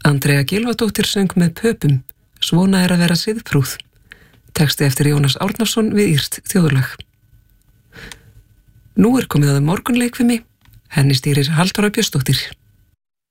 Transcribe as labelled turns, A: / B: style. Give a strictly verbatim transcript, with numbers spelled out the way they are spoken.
A: Andrea Gylfadóttir söng með Pöpum, Svona er að vera siðprúð. Texti eftir Jónas Árnason við írskt þjóðlag. Nú er komið að morgunleikfimi, henni stýrir Halldóra Björnsdóttir.